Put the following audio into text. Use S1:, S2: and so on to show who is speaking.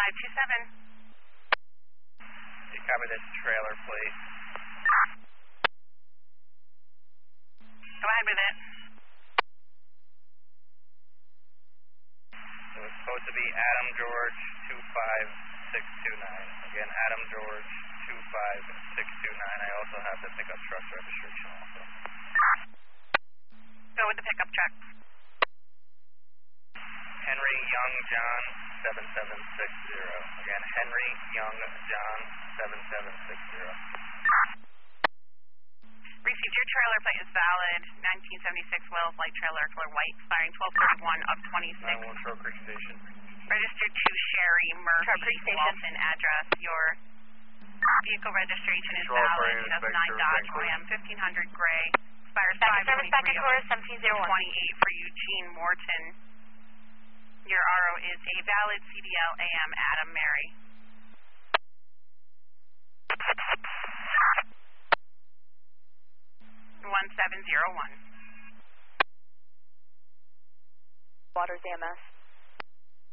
S1: 527.
S2: You copy this trailer plate.
S1: Go ahead with it.
S2: It was supposed to be Adam George 25629. Again, Adam George 25629. I also have the pickup truck registration also.
S1: Go with the pickup truck.
S2: Henry Young John 7760. Again, Henry Young John 7760.
S1: Received. Your trailer plate is valid. 1976 Wells Light Trailer, color white, expiring 12/31 of 26.
S2: 91 Short Creek Station.
S1: Registered to Sherry Murphy, Walton address. Your vehicle registration is valid. 2009 Dodge Ram 1500 gray. Expires 5/23/17/28 for Eugene Morton. Your RO is a valid CDL AM Adam Mary. #1701.
S3: Waters AMS.